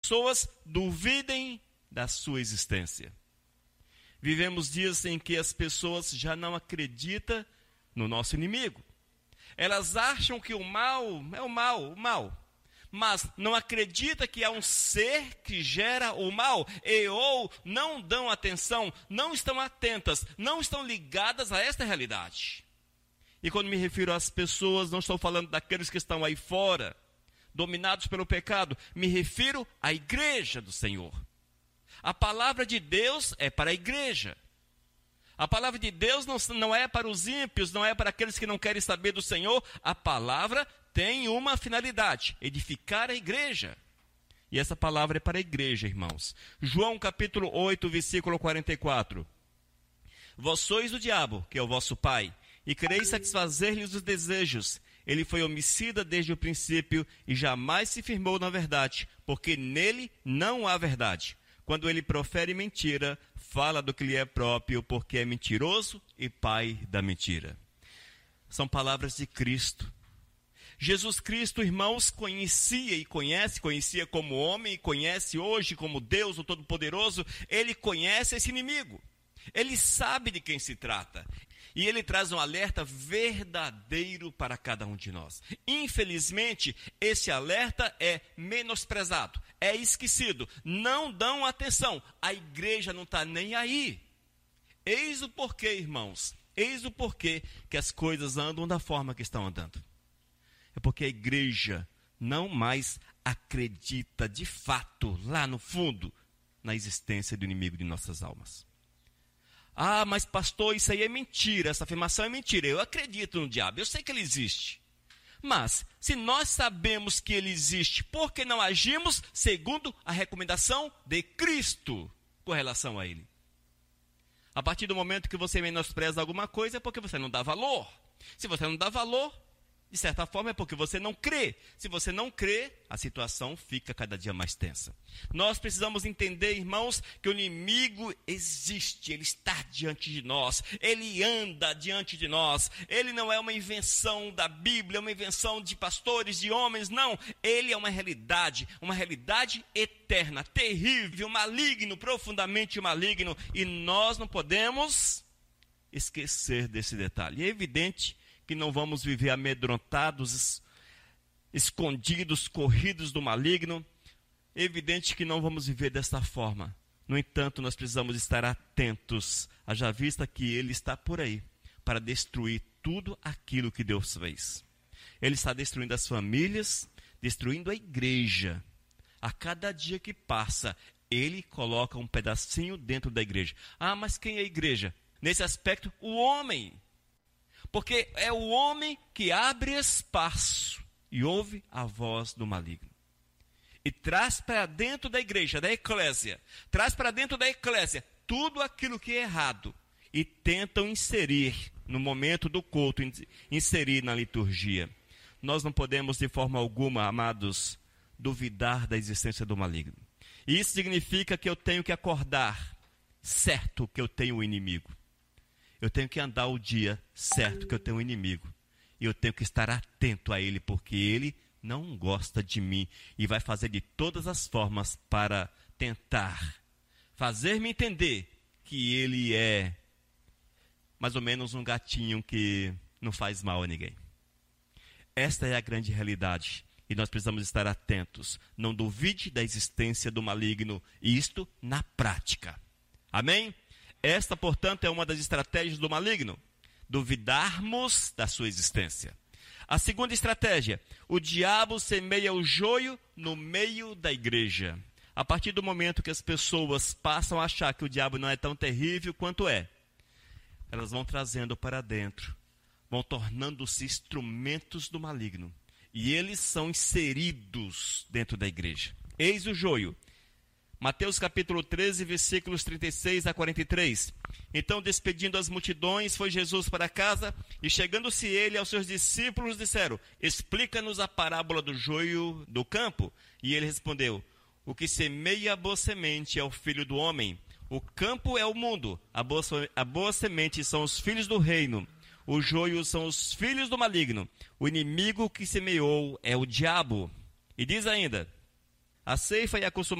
pessoas duvidem da sua existência. Vivemos dias em que as pessoas já não acreditam no nosso inimigo. Elas acham que o mal é o mal. Mas não acredita que há um ser que gera o mal, ou não dão atenção, não estão atentas, não estão ligadas a esta realidade. E quando me refiro às pessoas, não estou falando daqueles que estão aí fora, dominados pelo pecado, me refiro à igreja do Senhor. A palavra de Deus é para a igreja. A palavra de Deus não é para os ímpios, não é para aqueles que não querem saber do Senhor. A palavra tem uma finalidade: edificar a igreja. E essa palavra é para a igreja, irmãos. João capítulo 8, versículo 44. Vós sois o diabo, que é o vosso pai, e quereis satisfazer-lhes os desejos. Ele foi homicida desde o princípio e jamais se firmou na verdade, porque nele não há verdade. Quando ele profere mentira, fala do que lhe é próprio, porque é mentiroso e pai da mentira. São palavras de Cristo. Jesus Cristo, irmãos, conhecia e conhecia como homem e conhece hoje como Deus, o Todo-Poderoso. Ele conhece esse inimigo. Ele sabe de quem se trata. E ele traz um alerta verdadeiro para cada um de nós. Infelizmente, esse alerta é menosprezado, é esquecido, não dão atenção. A igreja não está nem aí. Eis o porquê, irmãos, eis o porquê que as coisas andam da forma que estão andando. É porque a igreja não mais acredita de fato, lá no fundo, na existência do inimigo de nossas almas. Ah, mas pastor, isso aí é mentira, essa afirmação é mentira. Eu acredito no diabo, eu sei que ele existe. Mas, se nós sabemos que ele existe, por que não agimos segundo a recomendação de Cristo com relação a ele? A partir do momento que você menospreza alguma coisa, é porque você não dá valor. Se você não dá valor, de certa forma é porque você não crê. Se você não crê, a situação fica cada dia mais tensa. Nós precisamos entender, irmãos, que o inimigo existe, ele está diante de nós, ele anda diante de nós. Ele não é uma invenção da Bíblia, uma invenção de pastores, de homens, não. Ele é uma realidade eterna, terrível, maligno, profundamente maligno. E nós não podemos esquecer desse detalhe. É evidente que não vamos viver amedrontados, escondidos, corridos do maligno. É evidente que não vamos viver desta forma. No entanto, nós precisamos estar atentos, haja vista que ele está por aí para destruir tudo aquilo que Deus fez. Ele está destruindo as famílias, destruindo a igreja. A cada dia que passa, ele coloca um pedacinho dentro da igreja. Ah, mas quem é a igreja? Nesse aspecto, o homem. Porque é o homem que abre espaço e ouve a voz do maligno. E traz para dentro da igreja, da eclésia, traz para dentro da eclésia tudo aquilo que é errado. E tentam inserir no momento do culto, inserir na liturgia. Nós não podemos de forma alguma, amados, duvidar da existência do maligno. E isso significa que eu tenho que acordar certo que eu tenho um inimigo. Eu tenho que andar o dia certo que eu tenho um inimigo. E eu tenho que estar atento a ele, porque ele não gosta de mim. E vai fazer de todas as formas para tentar fazer-me entender que ele é mais ou menos um gatinho que não faz mal a ninguém. Esta é a grande realidade. E nós precisamos estar atentos. Não duvide da existência do maligno. E isto na prática. Amém? Esta, portanto, é uma das estratégias do maligno, duvidarmos da sua existência. A segunda estratégia, o diabo semeia o joio no meio da igreja. A partir do momento que as pessoas passam a achar que o diabo não é tão terrível quanto é, elas vão trazendo para dentro, vão tornando-se instrumentos do maligno. E eles são inseridos dentro da igreja. Eis o joio. Mateus capítulo 13, versículos 36 a 43. Então, despedindo as multidões, foi Jesus para casa, e chegando-se ele aos seus discípulos, disseram: explica-nos a parábola do joio do campo. E ele respondeu: o que semeia a boa semente é o filho do homem. O campo é o mundo, a boa semente são os filhos do reino. O joio são os filhos do maligno. O inimigo que semeou é o diabo. E diz ainda: a ceifa e a consumação